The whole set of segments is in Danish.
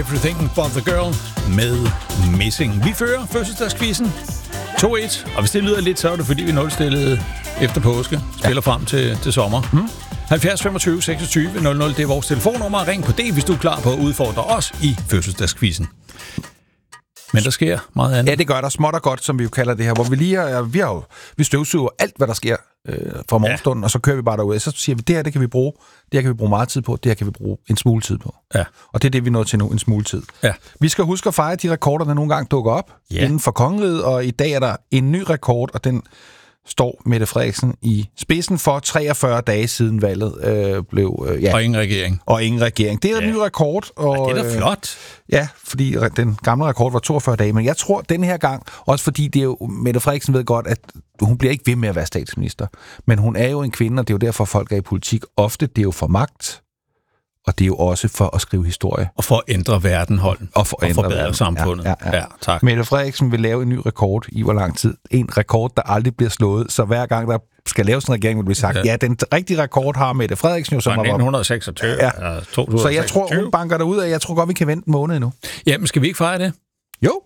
Everything But The Girl med Missing. Vi fører fødselsdagskvizzen 2-1, og hvis det lyder lidt, så er det fordi vi nulstillede efter påske. Spiller frem til sommer. 70 25 26 00, det er vores telefonnummer. Ring på det, hvis du er klar på at udfordre os i fødselsdagskvizzen. Men der sker meget andet. Ja, det gør der småt og godt, som vi jo kalder det her, hvor vi støvsuger alt, hvad der sker fra morgenstunden, og så kører vi bare derud. Så siger vi, det her, det kan vi bruge. Det her kan vi bruge meget tid på. Det her kan vi bruge en smule tid på. Ja. Og det er det, vi er nået til nu, en smule tid. Ja. Vi skal huske at fejre de rekorder, der nogle gange dukker op inden for kongeriget, og i dag er der en ny rekord, og den står Mette Frederiksen i spidsen for 43 dage siden valget blev... Og ingen regering. Og ingen regering. Det er en ny rekord. Og, det er da flot. Ja, fordi den gamle rekord var 42 dage, men jeg tror den her gang, også fordi det er jo, Mette Frederiksen ved godt, at hun bliver ikke ved med at være statsminister, men hun er jo en kvinde, og det er jo derfor, folk er i politik. Ofte det er jo for magt, og det er jo også for at skrive historie. Og for at ændre verdenholden. Og for at forbedre samfundet. Ja, tak. Mette Frederiksen vil lave en ny rekord i hvor lang tid. En rekord, der aldrig bliver slået. Så hver gang der skal laves en regering, vil blive sagt, den rigtige rekord har Mette Frederiksen jo. Som 1926. Ja. 2026. Så jeg tror, hun banker derud af. Jeg tror godt, vi kan vente en måned endnu. Ja, men skal vi ikke fejre det? Jo.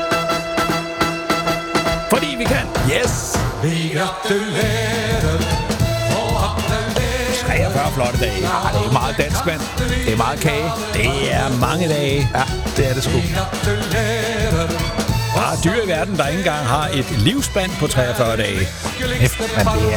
Fordi vi kan. Yes. Vi gratulerer. 43 flotte dage. Ja, det er meget dansk vand. Det er meget kage. Det er mange dage. Ja, det er det sgu. Der er dyr i verden, der ikke engang har et livsspand på 43 dage. Men det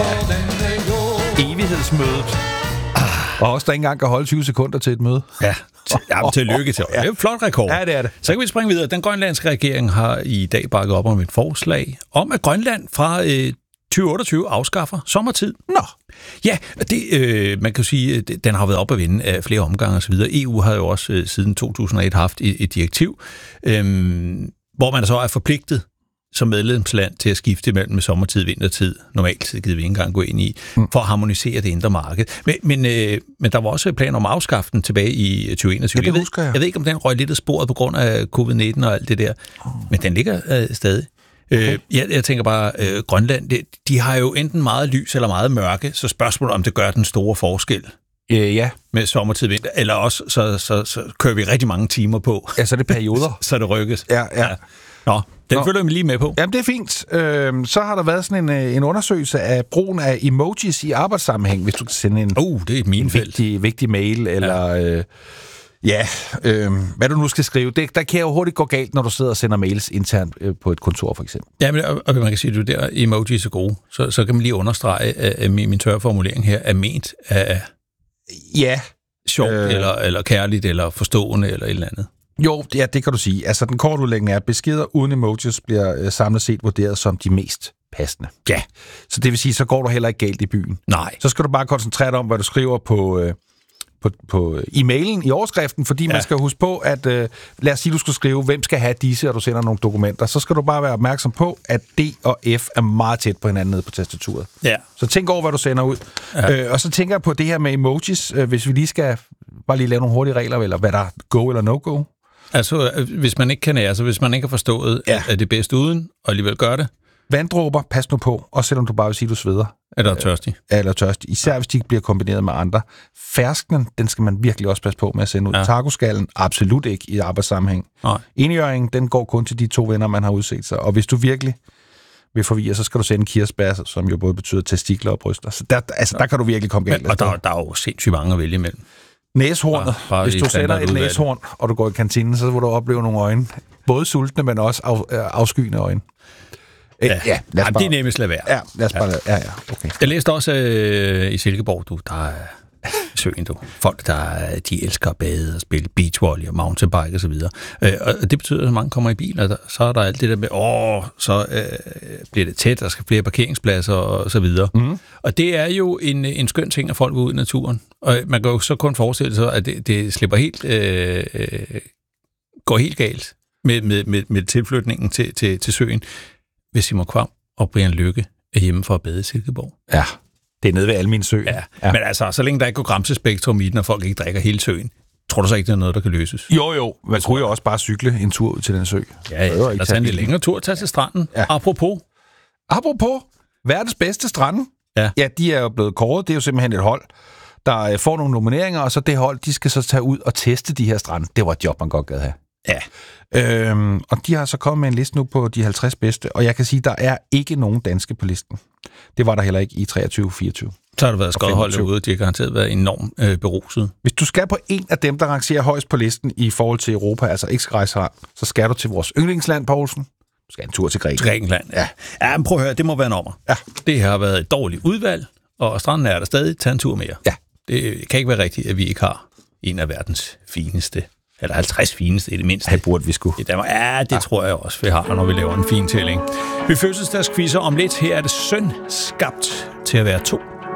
er evighedsmødet. Og også der ikke engang kan holde 20 sekunder til et møde. Ja, tillykke til. Det er en flot rekord. Ja, det er det. Så kan vi springe videre. Den grønlandske regering har i dag bakket op om et forslag om, at Grønland fra 2028 afskaffer sommertid. Nå. Ja, det, man kan sige, den har været op at vinde af flere omgange osv. EU har jo også siden 2001 haft et direktiv, hvor man så er forpligtet som medlemsland til at skifte mellem sommertid og vintertid. Normalt gider vi ikke engang gå ind i, for at harmonisere det indre marked. Men der var også planer om at afskaffe den tilbage i 2021. Ja, det husker jeg. Jeg ved ikke, om den røg lidt af sporet på grund af covid-19 og alt det der, men den ligger stadig. Okay. Jeg tænker bare, Grønland, de har jo enten meget lys eller meget mørke, så spørgsmålet om det gør den store forskel. Ja. Med sommertid vinter, eller også så kører vi rigtig mange timer på. Ja, så er det perioder. så det rykkes. Ja. Nå, den følger vi lige med på. Jamen, det er fint. Så har der været sådan en undersøgelse af brugen af emojis i arbejdssammenhæng, hvis du kan sende en det er et minefelt. Vigtig mail, eller... hvad du nu skal skrive. Der kan jo hurtigt gå galt, når du sidder og sender mails internt på et kontor, for eksempel. Ja, men, og man kan sige, at der emojis er gode. Så kan man lige understrege, at min tørre formulering her er ment af sjovt, eller kærligt, eller forstående, eller et eller andet. Jo, ja, det kan du sige. Altså, den korte udlægning er, at beskeder uden emojis bliver samlet set vurderet som de mest passende. Ja. Så det vil sige, så går du heller ikke galt i byen. Nej. Så skal du bare koncentrere dig om, hvad du skriver på e-mailen i overskriften, fordi man skal huske på, at lad os sige, du skal skrive, hvem skal have disse, og du sender nogle dokumenter, så skal du bare være opmærksom på, at D og F er meget tæt på hinanden nede på tastaturet. Ja. Så tænk over, hvad du sender ud. Ja. Og så tænker jeg på det her med emojis, hvis vi lige skal bare lige lave nogle hurtige regler, eller hvad der er go eller no-go. Altså, hvis man ikke kan nære sig, hvis man ikke har forstået, at det er bedst uden, og alligevel gør det. Vanddråber, pas nu på, også selvom du bare vil sige, du sveder. Eller tørstig. Eller tørstig. Især hvis de ikke bliver kombineret med andre. Fersknen, den skal man virkelig også passe på med at sende ud. Tacoskallen, absolut ikke i arbejdssammenhæng. Enhjørningen, den går kun til de 2 venner, man har udset sig. Og hvis du virkelig vil forvirre, så skal du sende kirsebær, som jo både betyder testikler og bryster. Så der kan du virkelig komme galt. Og der er jo sindssygt mange at vælge imellem. Næshornet. Hvis du sætter et næshorn, og du går i kantinen, så vil du opleve nogle øjne. Både sultne, men også afskyende øjne. Ja, det er nemmest lade være. Ja, lad os bare lade. Ja, okay. Jeg læste også i Silkeborg, der er søen, folk, de elsker at bade og spille beachvolley og mountainbike og så videre. Og det betyder, at mange kommer i bil, og så er der alt det der med, så bliver det tæt, der skal flere parkeringspladser og så videre. Og det er jo en skøn ting, at folk vil ud i naturen. Og man kan jo så kun forestille sig, at det slipper helt, går helt galt med tilflytningen til søen, hvis Simon Kvam og Brian Lykke er hjemme for at bade i Silkeborg. Ja, det er nede ved Almin Sø. Ja. Men altså, så længe der ikke går gramsespektrum i den, og folk ikke drikker hele søen, tror du så ikke, det er noget, der kan løses? Jo. Man kunne jo også bare cykle en tur ud til den sø. Ja, der er en lidt længere tur at tage til stranden. Ja. Apropos, verdens bedste strande. Ja, de er jo blevet kåret. Det er jo simpelthen et hold, der får nogle nomineringer, og så det hold, de skal så tage ud og teste de her strande. Det var et job, man godt gad have. Ja. Og de har så kommet med en liste nu på de 50 bedste, og jeg kan sige, der er ikke nogen danske på listen. Det var der heller ikke i 23-24. Så har der været skrevet hold derude, de har garanteret været enormt beruset. Hvis du skal på en af dem, der rangerer højst på listen i forhold til Europa, altså ikke skal rejse her, så skal du til vores yndlingsland, Poulsen. Du skal en tur til Grækenland. Ja, men prøv at høre, det må være en ommer. Ja. Det har været et dårligt udvalg, og stranden er der stadig. Tag en tur mere. Ja. Det kan ikke være rigtigt, at vi ikke har en af verdens fineste, eller 50 fineste i det mindste. Det burde vi sgu. I Danmark. Ja, det tror jeg også, vi har, når vi laver en fin tælling. Vi fødselsdagsquizzer om lidt. Her er det søn skabt til at være 2.